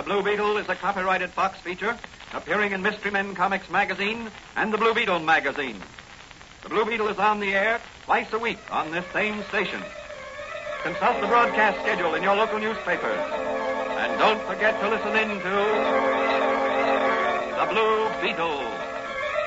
Blue Beetle is a copyrighted Fox feature appearing in Mystery Men Comics magazine and the Blue Beetle magazine. The Blue Beetle is on the air twice a week on this same station. Consult the broadcast schedule in your local newspapers. And don't forget to listen in to The Blue Beetle.